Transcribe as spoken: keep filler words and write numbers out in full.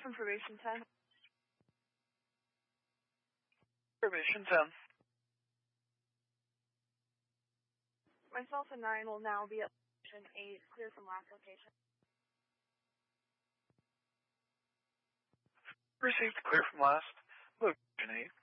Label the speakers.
Speaker 1: Information ten.
Speaker 2: Information ten.
Speaker 1: Myself and nine will now be at location eight, clear from last location.
Speaker 2: Received clear from last. Location eight.